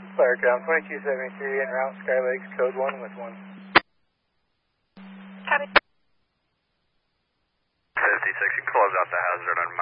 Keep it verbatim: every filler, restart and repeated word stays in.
Flare ground twenty-two seventy-three en route, Sky Lakes, code one with one. Copy. fifty-six, you close out the hazard on